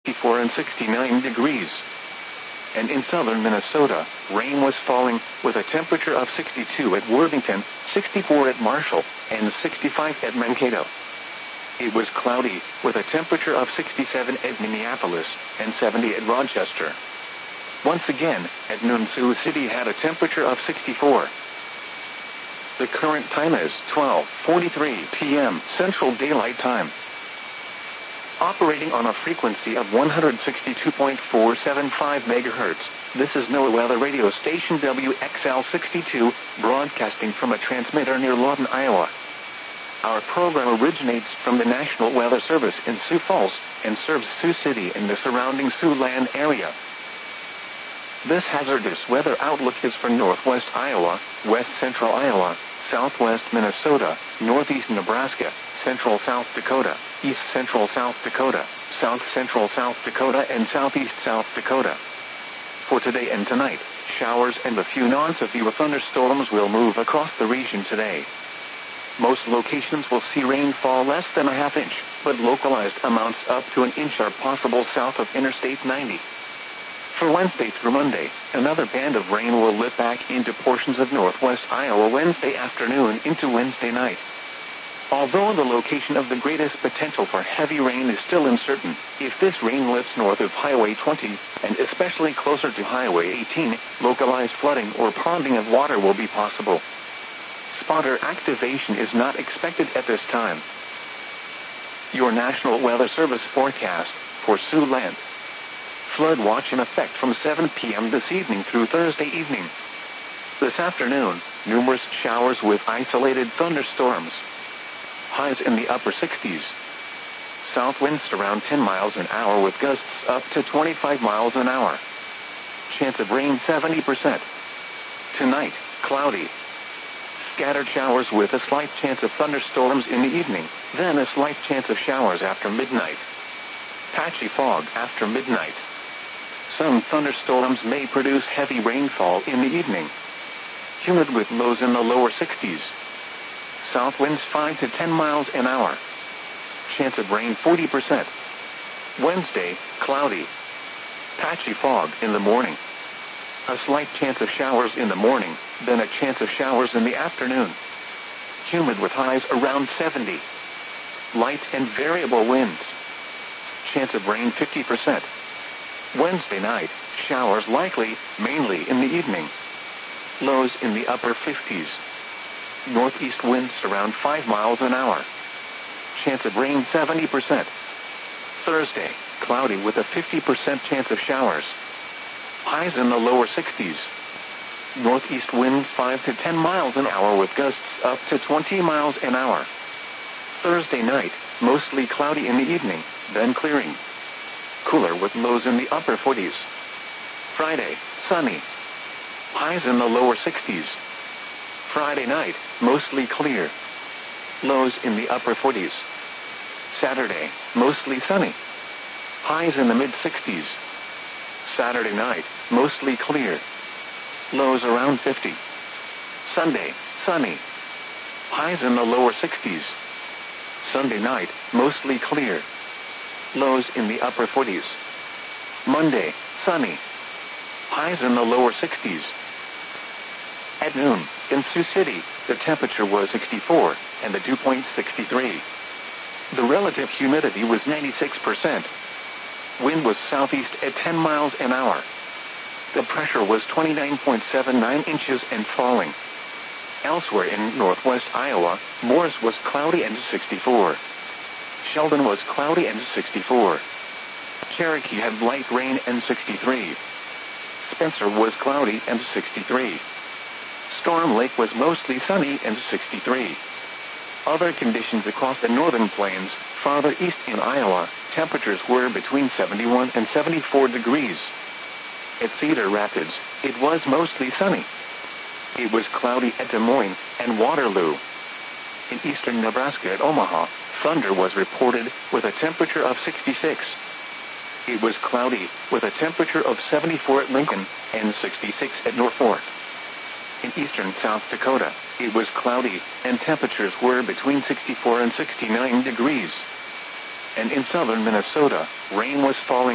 64 and 69 degrees. And in southern Minnesota, rain was falling, with a temperature of 62 at Worthington, 64 at Marshall, and 65 at Mankato. It was cloudy, with a temperature of 67 at Minneapolis, and 70 at Rochester. Once again, at noon Sioux City had a temperature of 64. The current time is 12:43 p.m. Central Daylight Time. Operating on a frequency of 162.475 MHz, this is NOAA weather radio station WXL62, broadcasting from a transmitter near Lawton, Iowa. Our program originates from the National Weather Service in Sioux Falls, and serves Sioux City and the surrounding Siouxland area. This hazardous weather outlook is for northwest Iowa, west central Iowa, southwest Minnesota, northeast Nebraska, central South Dakota, east central South Dakota, south central South Dakota, and southeast South Dakota. For today and tonight, showers and a few non-severe thunderstorms will move across the region today. Most locations will see rainfall less than a half inch, but localized amounts up to an inch are possible south of Interstate 90. For Wednesday through Monday, another band of rain will lift back into portions of northwest Iowa Wednesday afternoon into Wednesday night. Although the location of the greatest potential for heavy rain is still uncertain, if this rain lifts north of Highway 20, and especially closer to Highway 18, localized flooding or ponding of water will be possible. Spotter activation is not expected at this time. Your National Weather Service forecast for Siouxland. Flood watch in effect from 7 p.m. this evening through Thursday evening. This afternoon, numerous showers with isolated thunderstorms. Highs in the upper 60s. South winds around 10 miles an hour with gusts up to 25 miles an hour. Chance of rain 70%. Tonight, cloudy. Scattered showers with a slight chance of thunderstorms in the evening, then a slight chance of showers after midnight. Patchy fog after midnight. Some thunderstorms may produce heavy rainfall in the evening. Humid with lows in the lower 60s. South winds 5 to 10 miles an hour. Chance of rain 40%. Wednesday, cloudy. Patchy fog in the morning. A slight chance of showers in the morning, then a chance of showers in the afternoon. Humid with highs around 70. Light and variable winds. Chance of rain 50%. Wednesday night, showers likely, mainly in the evening. Lows in the upper 50s. Northeast winds around 5 miles an hour. Chance of rain 70%. Thursday, cloudy with a 50% chance of showers. Highs in the lower 60s. Northeast winds 5 to 10 miles an hour with gusts up to 20 miles an hour. Thursday night, mostly cloudy in the evening, then clearing. Cooler with lows in the upper 40s. Friday, sunny. Highs in the lower 60s. Friday night, mostly clear. Lows in the upper 40s. Saturday, mostly sunny. Highs in the mid-60s. Saturday night, mostly clear. Lows around 50. Sunday, sunny. Highs in the lower 60s. Sunday night, mostly clear. Lows in the upper 40s. Monday, sunny. Highs in the lower 60s. At noon, in Sioux City, the temperature was 64, and the dew point 63. The relative humidity was 96%. Wind was southeast at 10 miles an hour. The pressure was 29.79 inches and falling. Elsewhere in northwest Iowa, Morris was cloudy and 64. Sheldon was cloudy and 64. Cherokee had light rain and 63. Spencer was cloudy and 63. Storm Lake was mostly sunny and 63. Other conditions across the northern plains, farther east in Iowa, temperatures were between 71 and 74 degrees. At Cedar Rapids, it was mostly sunny. It was cloudy at Des Moines and Waterloo. In eastern Nebraska at Omaha, thunder was reported with a temperature of 66. It was cloudy with a temperature of 74 at Lincoln and 66 at Norfolk. In eastern South Dakota, it was cloudy and temperatures were between 64 and 69 degrees. And in southern Minnesota, rain was falling